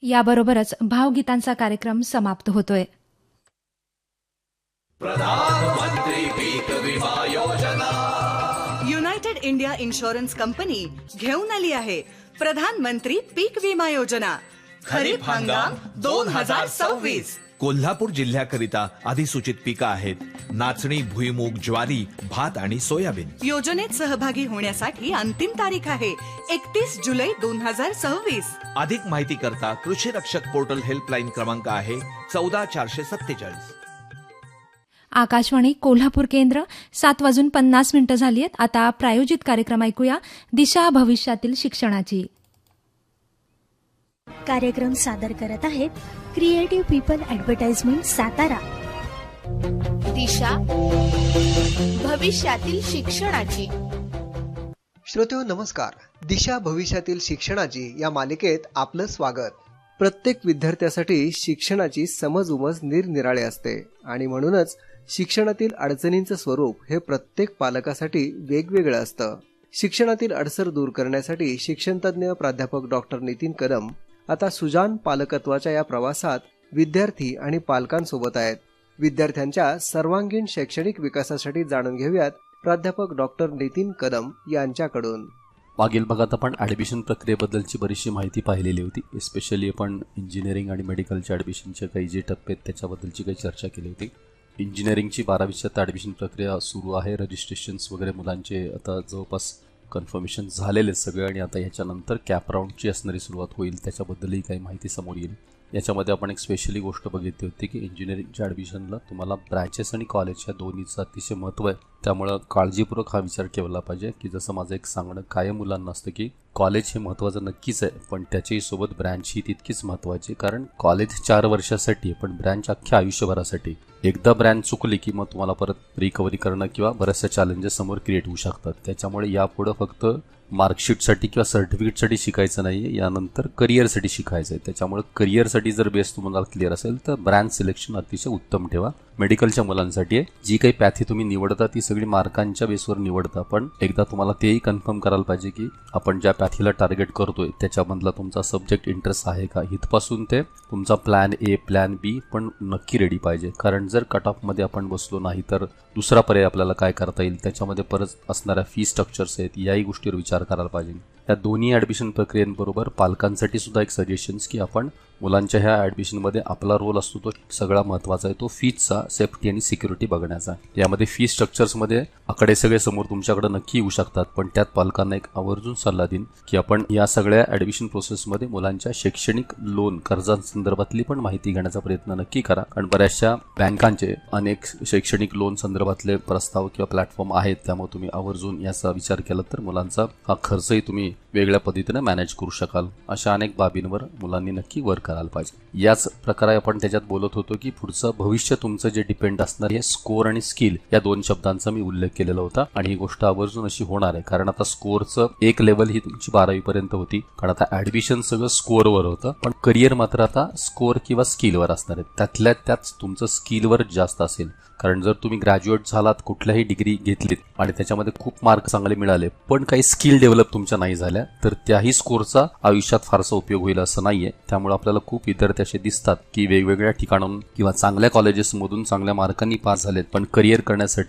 याबरोबरच भावगीतांचा कार्यक्रम समाप्त होतोय. प्रधानमंत्री पीक विमा योजना. युनायटेड इंडिया इन्शुरन्स कंपनी घेऊन आली आहे प्रधानमंत्री पीक विमा योजना. खरीप हंगाम 2026. कोल्हापूर जिल्ह्याकरिता अधिसूचित पिकं आहेत नाचणी, भुईमूग, ज्वारी, भात आणि सोयाबीन. योजनेत सहभागी होण्यासाठी अंतिम तारीख आहे 31 जुलै 2026. अधिक माहिती करता कृषी रक्षक पोर्टल हेल्पलाईन क्रमांक आहे 14447. आकाशवाणी कोल्हापूर केंद्र 7:50 झाली आहेत. आता प्रायोजित कार्यक्रम ऐकूया, दिशा भविष्यातील शिक्षणाची. कार्यक्रम सादर करत आहेत क्रिएटिव्ह पीपल ॲडव्हर्टाइजमेंट सातारा. दिशा भविष्यातील शिक्षणाची. श्रोतेहो नमस्कार. दिशा भविष्यातील शिक्षणाची या मालिकेत आपलं स्वागत. प्रत्येक विद्यार्थ्यासाठी शिक्षणाची समज उमज निरनिराळी असते आणि म्हणूनच शिक्षणातील अडचणींचं स्वरूप हे प्रत्येक पालकासाठी वेगवेगळं असतं. शिक्षणातील अडसर दूर करण्यासाठी शिक्षणतज्ज्ञ प्राध्यापक डॉक्टर नितीन कदम आता सुजान पालकत्वाच्या या प्रवासात विद्यार्थी आणि पालकांसोबत आहेत. विद्यार्थ्यांच्या सर्वांगीण शैक्षणिक विकासासाठी जाणून घेऊयात प्राध्यापक डॉक्टर नितीन कदम यांच्याकडून. मागील भागात आपण ॲडमिशन प्रक्रियेबद्दलची बरीचशी माहिती पाहिलेली होती. एस्पेशली आपण इंजिनिअरिंग आणि मेडिकलच्या ॲडमिशनचे काही जे टप्पे आहेत त्याच्याबद्दलची काही चर्चा केली होती. इंजिनिअरिंगची 12वीच्यात ॲडमिशन प्रक्रिया सुरू आहे. रजिस्ट्रेशन्स वगैरे मुलांचे आता जवळपास कन्फर्मेशन झालेले सगळे आणि आता ह्याच्यानंतर कॅप राऊंडची असणारी सुरुवात होईल, त्याच्याबद्दलही काही माहिती समोर येईल. याच्यामध्ये आपण एक स्पेशली गोष्ट बघितली होती की इंजिनिअरिंगच्या ॲडमिशनला तुम्हाला ब्रँचेस आणि कॉलेज या दोन्हीचं अतिशय महत्त्व आहे. त्यामुळं काळजीपूर्वक हा विचार केला पाहिजे की जसं माझं एक सांगणं कायम मुलांना असतं की कॉलेज हे महत्त्वाचं नक्कीच आहे, पण त्याच्याही सोबत ब्रँच ही तितकीच महत्त्वाची. कारण कॉलेज 4 वर्षासाठी पण ब्रँच अख्ख्या आयुष्यभरासाठी. एकदा ब्रँच चुकली की मग तुम्हाला परत रिकव्हरी करणं किंवा बऱ्याचशा चॅलेंजेस समोर क्रिएट होऊ शकतात. त्याच्यामुळे यापुढं फक्त मार्कशीटसाठी किंवा सर्टिफिकेटसाठी शिकायचं नाही आहे, यानंतर करिअरसाठी शिकायचं आहे. त्याच्यामुळे करिअरसाठी जर बेस तुम्हाला क्लिअर असेल तर ब्रँच सिलेक्शन अतिशय उत्तम ठेवा. मेडिकलच्या मुलांसाठी आहे, जी काही पॅथी तुम्ही निवडता ती सगळी मार्कांच्या बेसवर निवडता, पण एकदा तुम्हाला तेही कन्फर्म करायला पाहिजे की आपण ज्या पॅथीला टार्गेट करतोय त्याच्यामधला तुमचा सब्जेक्ट इंटरेस्ट आहे का. इथपासून ते तुमचा प्लॅन ए प्लॅन बी पण नक्की रेडी पाहिजे. कारण जर कट ऑफमध्ये आपण बसलो नाही तर दुसरा पर्याय आपल्याला काय करता येईल, त्याच्यामध्ये परत असणाऱ्या फी स्ट्रक्चर्स आहेत, याही गोष्टीवर विचार करायला पाहिजे. या दोन्ही ॲडमिशन प्रक्रियेबरोबर पालकांसाठी सुद्धा एक सजेशन्स की आपण मुलांच्या ह्या ॲडमिशनमध्ये आपला रोल असतो तो सगळा महत्त्वाचा आहे, तो फीजचा सेफ्टी आणि सिक्युरिटी बघण्याचा. यामध्ये फी स्ट्रक्चर्समध्ये आकडे सगळे समोर तुमच्याकडे नक्की येऊ शकतात, पण त्यात पालकांना एक आवर्जून सल्ला देईन की आपण या सगळ्या ॲडमिशन प्रोसेसमध्ये मुलांच्या शैक्षणिक लोन कर्जांसंदर्भातली पण माहिती घेण्याचा प्रयत्न नक्की करा. कारण बऱ्याचशा बँकांचे अनेक शैक्षणिक लोन संदर्भातले प्रस्ताव किंवा प्लॅटफॉर्म आहेत, त्यामुळे तुम्ही आवर्जून याचा विचार केला तर मुलांचा हा खर्चही तुम्ही वेगळ्या पद्धतीने मॅनेज करू शकाल. अशा अनेक बाबींवर मुलांनी नक्की वर्क करायला पाहिजे. याच प्रकारे आपण त्याच्यात बोलत होतो की पुढचं भविष्य तुमचं जे डिपेंड असणार आहे स्कोर आणि स्किल या 2 शब्दांचा मी उल्लेख केलेला होता आणि ही गोष्ट आवर्जून अशी होणार आहे. कारण आता स्कोरचं एक लेवल ही तुमची 12वी पर्यंत होती, कारण आता ऍडमिशन सगळं स्कोअरवर होतं, पण करिअर मात्र आता स्कोर किंवा स्किलवर असणार आहे. त्यातल्या त्याच तुमचं स्किलवर जास्त असेल. कारण जर तुम्ही ग्रॅज्युएट झालात, कुठल्याही डिग्री घेतलीत आणि त्याच्यामध्ये खूप मार्क चांगले मिळाले पण काही स्किल डेव्हलप तुमच्या नाही झाल्या तर त्याही स्कोरचा आयुष्यात फारसा उपयोग होईल असं नाहीये. त्यामुळे आपल्याला खूप विद्यार्थी असे दिसतात की वेगवेगळ्या ठिकाणाहून किंवा चांगल्या कॉलेजेसमधून चांगल्या मार्कांनी पास झालेत पण करिअर करण्यासाठी